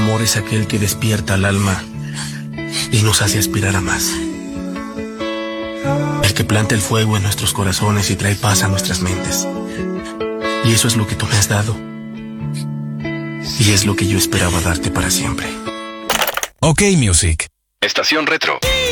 amor es aquel que despierta al alma y nos hace aspirar a más. El que planta el fuego en nuestros corazones y trae paz a nuestras mentes. Y eso es lo que tú me has dado. Y es lo que yo esperaba darte para siempre. OK Music. Estación Retro.